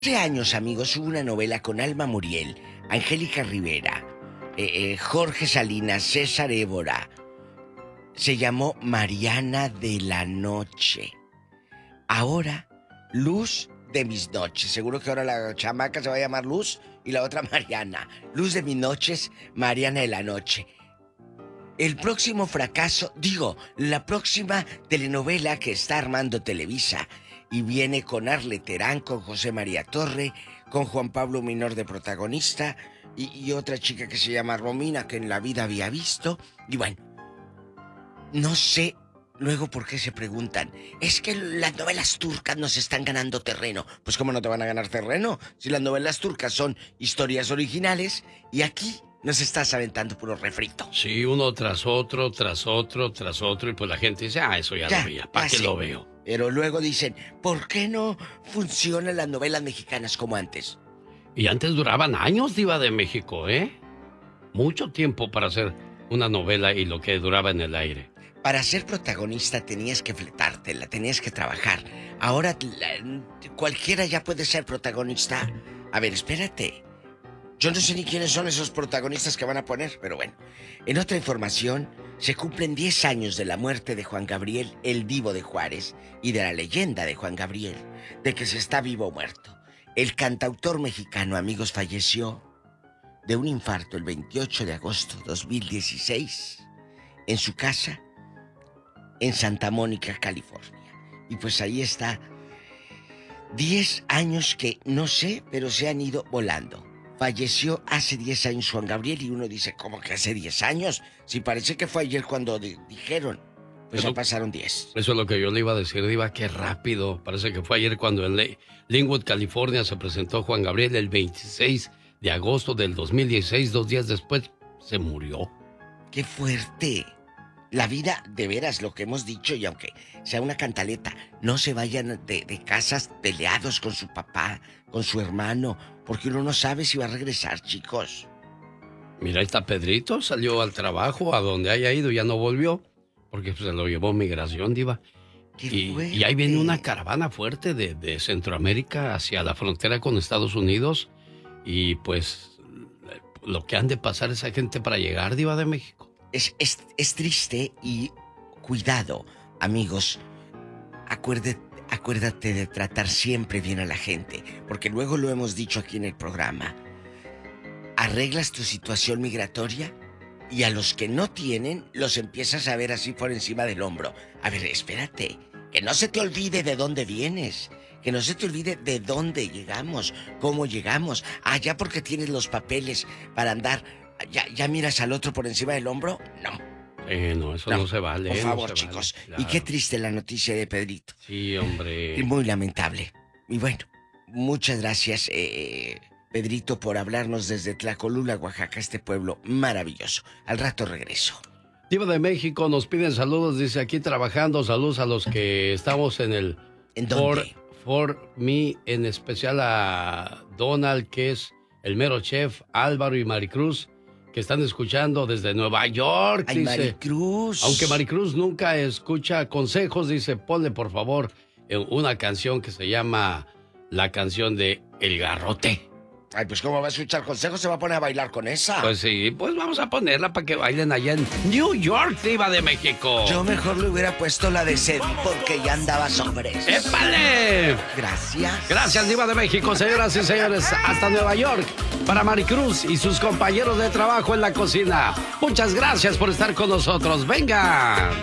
Hace años, amigos, hubo una novela con Alma Muriel, Angélica Rivera, Jorge Salinas, César Évora. Se llamó Mariana de la Noche. Ahora, Luz de mis noches. Seguro que ahora la chamaca se va a llamar Luz y la otra Mariana. Luz de mis noches, Mariana de la Noche. El próximo fracaso, la próxima telenovela que está armando Televisa y viene con Arlet Terán, con José María Torre, con Juan Pablo Minor de protagonista y otra chica que se llama Romina, que en la vida había visto. Y bueno, no sé luego por qué se preguntan, es que las novelas turcas nos están ganando terreno. Pues ¿cómo no te van a ganar terreno? Si las novelas turcas son historias originales y aquí nos estás aventando puro refrito. Sí, uno tras otro, y pues la gente dice, eso ya lo veía, ¿para qué lo veo? Pero luego dicen, ¿por qué no funcionan las novelas mexicanas como antes? Y antes duraban años, Diva de México, ¿eh? Mucho tiempo para hacer una novela y lo que duraba en el aire. Para ser protagonista tenías que fletártela, tenías que trabajar. Ahora cualquiera ya puede ser protagonista. A ver, espérate. Yo no sé ni quiénes son esos protagonistas que van a poner, pero bueno. En otra información, se cumplen 10 años de la muerte de Juan Gabriel, el Divo de Juárez, y de la leyenda de Juan Gabriel, de que si está vivo o muerto. El cantautor mexicano, amigos, falleció de un infarto el 28 de agosto de 2016 en su casa en Santa Mónica, California. Y pues ahí está. 10 años que no sé, pero se han ido volando. Falleció hace 10 años Juan Gabriel y uno dice, ¿cómo que hace 10 años? Si parece que fue ayer cuando dijeron. Pues ya pasaron 10. Eso es lo que yo le iba a decir, Diva, qué rápido. Parece que fue ayer cuando en Linwood, California, se presentó Juan Gabriel el 26 de agosto del 2016. 2 días después se murió. ¡Qué fuerte! La vida, de veras, lo que hemos dicho, y aunque sea una cantaleta, no se vayan de casas peleados con su papá, con su hermano, porque uno no sabe si va a regresar, chicos. Mira, ahí está Pedrito, salió al trabajo, a donde haya ido, ya no volvió, porque se lo llevó migración, Diva. Y ahí viene una caravana fuerte de Centroamérica hacia la frontera con Estados Unidos, y pues lo que han de pasar esa gente para llegar, Diva de México. Es triste y cuidado, amigos. Acuérdate de tratar siempre bien a la gente, porque luego lo hemos dicho aquí en el programa. Arreglas tu situación migratoria y a los que no tienen los empiezas a ver así por encima del hombro. A ver, espérate, que no se te olvide de dónde vienes, que no se te olvide de dónde llegamos, cómo llegamos. Ya porque tienes los papeles para andar, ¿ya miras al otro por encima del hombro? No. No, eso no se vale. Por favor, no chicos. Vale, claro. Y qué triste la noticia de Pedrito. Sí, hombre. Y muy lamentable. Y bueno, muchas gracias, Pedrito, por hablarnos desde Tlacolula, Oaxaca, este pueblo maravilloso. Al rato regreso. Diva de México, nos piden saludos, dice aquí trabajando. Saludos a los que estamos en el... ¿En dónde? For Me, en especial a Donald, que es el mero chef, Álvaro y Maricruz, que están escuchando desde Nueva York. Ay, dice, Maricruz. Aunque Maricruz nunca escucha consejos, dice, ponle por favor una canción que se llama la canción de El Garrote. Ay, pues ¿cómo va a escuchar consejos? Se va a poner a bailar con esa. Pues sí, pues vamos a ponerla para que bailen allá en New York, Diva de México. Yo mejor le hubiera puesto la de Sed porque ya andaba sobres. ¡Épale! Gracias. Gracias, Diva de México, señoras y señores. Hasta Nueva York, para Maricruz y sus compañeros de trabajo en la cocina. Muchas gracias por estar con nosotros. ¡Venga!